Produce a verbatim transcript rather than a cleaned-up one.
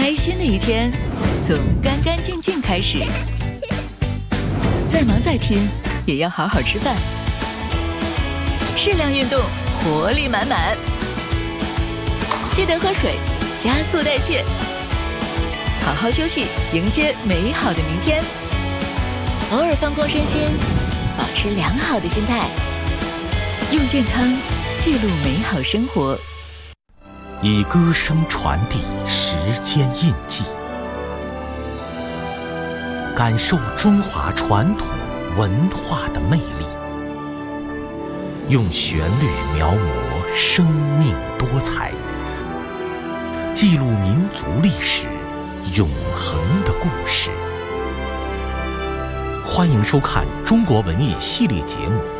开心的一天从干干净净开始，再忙再拼也要好好吃饭，适量运动，活力满满。记得喝水，加速代谢，好好休息，迎接美好的明天。偶尔放空身心，保持良好的心态，用健康记录美好生活。 以歌声传递时间印记，感受中华传统文化的魅力，用旋律描摹生命多彩，记录民族历史永恒的故事。欢迎收看中国文艺系列节目